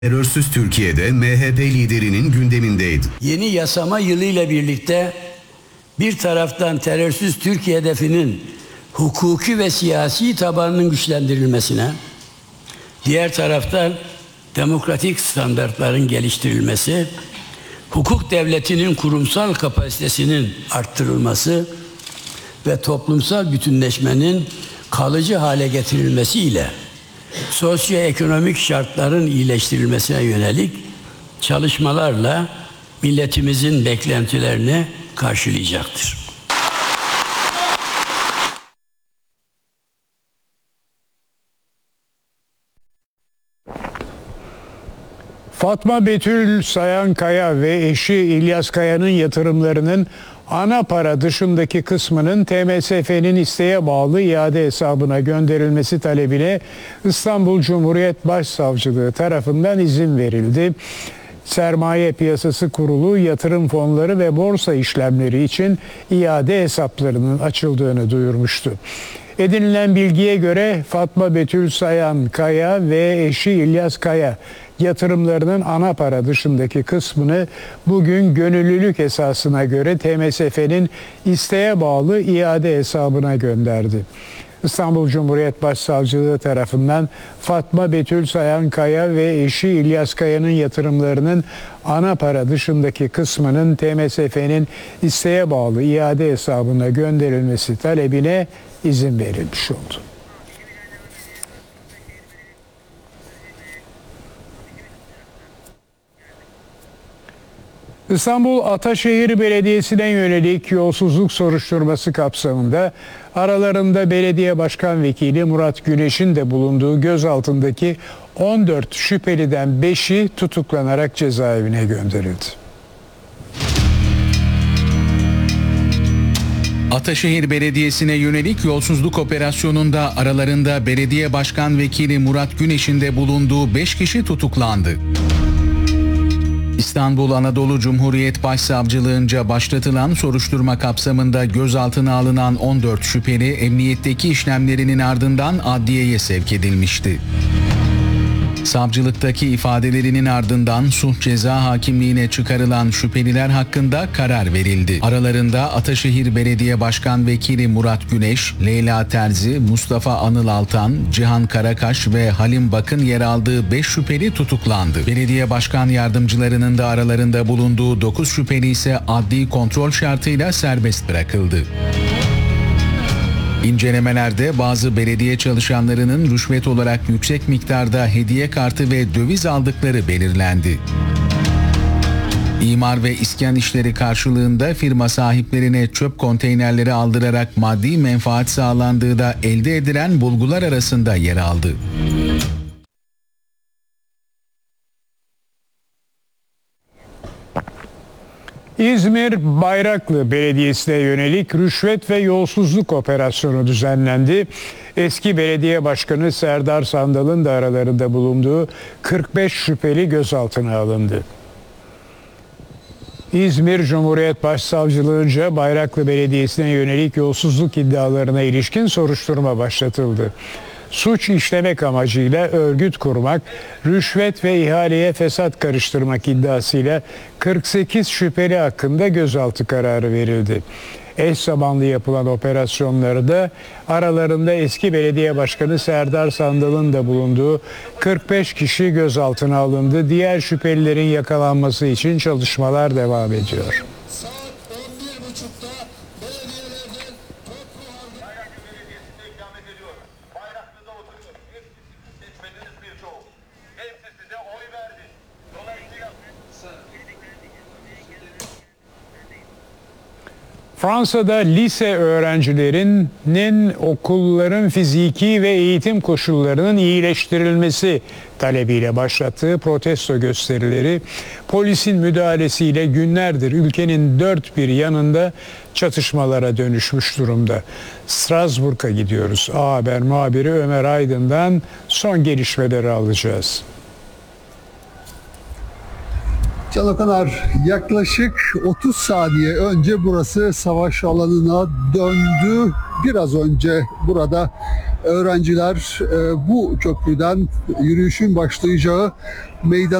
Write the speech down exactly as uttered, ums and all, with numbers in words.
Terörsüz Türkiye'de M H P liderinin gündemindeydi. Yeni yasama yılıyla birlikte bir taraftan terörsüz Türkiye hedefinin hukuki ve siyasi tabanının güçlendirilmesine, diğer taraftan demokratik standartların geliştirilmesi, hukuk devletinin kurumsal kapasitesinin arttırılması ve toplumsal bütünleşmenin kalıcı hale getirilmesi ile sosyoekonomik şartların iyileştirilmesine yönelik çalışmalarla milletimizin beklentilerini karşılayacaktır. Fatma Betül Sayankaya ve eşi İlyas Kaya'nın yatırımlarının ana para dışındaki kısmının T M S F'nin isteğe bağlı iade hesabına gönderilmesi talebine İstanbul Cumhuriyet Başsavcılığı tarafından izin verildi. Sermaye Piyasası Kurulu yatırım fonları ve borsa işlemleri için iade hesaplarının açıldığını duyurmuştu. Edinilen bilgiye göre Fatma Betül Sayankaya ve eşi İlyas Kaya yatırımlarının ana para dışındaki kısmını bugün gönüllülük esasına göre T M S F'nin isteğe bağlı iade hesabına gönderdi. İstanbul Cumhuriyet Başsavcılığı tarafından Fatma Betül Sayankaya ve eşi İlyas Kaya'nın yatırımlarının ana para dışındaki kısmının T M S F'nin isteğe bağlı iade hesabına gönderilmesi talebine izin verilmiş oldu. İstanbul Ataşehir Belediyesi'ne yönelik yolsuzluk soruşturması kapsamında aralarında belediye başkan vekili Murat Güneş'in de bulunduğu gözaltındaki on dört şüpheliden beşi tutuklanarak cezaevine gönderildi. Ataşehir Belediyesi'ne yönelik yolsuzluk operasyonunda aralarında belediye başkan vekili Murat Güneş'in de bulunduğu beş kişi tutuklandı. İstanbul Anadolu Cumhuriyet Başsavcılığınca başlatılan soruşturma kapsamında gözaltına alınan on dört şüpheli emniyetteki işlemlerinin ardından adliyeye sevk edilmişti. Savcılıktaki ifadelerinin ardından sulh ceza hakimliğine çıkarılan şüpheliler hakkında karar verildi. Aralarında Ataşehir Belediye Başkan Vekili Murat Güneş, Leyla Terzi, Mustafa Anıl Altan, Cihan Karakaş ve Halim Bakın yer aldığı beş şüpheli tutuklandı. Belediye Başkan Yardımcılarının da aralarında bulunduğu dokuz şüpheli ise adli kontrol şartıyla serbest bırakıldı. İncelemelerde bazı belediye çalışanlarının rüşvet olarak yüksek miktarda hediye kartı ve döviz aldıkları belirlendi. İmar ve iskan işleri karşılığında firma sahiplerine çöp konteynerleri aldırarak maddi menfaat sağlandığı da elde edilen bulgular arasında yer aldı. İzmir Bayraklı Belediyesi'ne yönelik rüşvet ve yolsuzluk operasyonu düzenlendi. Eski belediye başkanı Serdar Sandal'ın da aralarında bulunduğu kırk beş şüpheli gözaltına alındı. İzmir Cumhuriyet Başsavcılığınca Bayraklı Belediyesi'ne yönelik yolsuzluk iddialarına ilişkin soruşturma başlatıldı. Suç işlemek amacıyla örgüt kurmak, rüşvet ve ihaleye fesat karıştırmak iddiasıyla kırk sekiz şüpheli hakkında gözaltı kararı verildi. Eş zamanlı yapılan operasyonlarda aralarında eski belediye başkanı Serdar Sandal'ın da bulunduğu kırk beş kişi gözaltına alındı. Diğer şüphelilerin yakalanması için çalışmalar devam ediyor. Fransa'da lise öğrencilerinin okulların fiziki ve eğitim koşullarının iyileştirilmesi talebiyle başlattığı protesto gösterileri polisin müdahalesiyle günlerdir ülkenin dört bir yanında çatışmalara dönüşmüş durumda. Strasbourg'a gidiyoruz. A Haber muhabiri Ömer Aydın'dan son gelişmeleri alacağız. Can Okanar, yaklaşık otuz saniye önce burası savaş alanına döndü. Biraz önce burada öğrenciler e, bu köprüden yürüyüşün başlayacağı meydan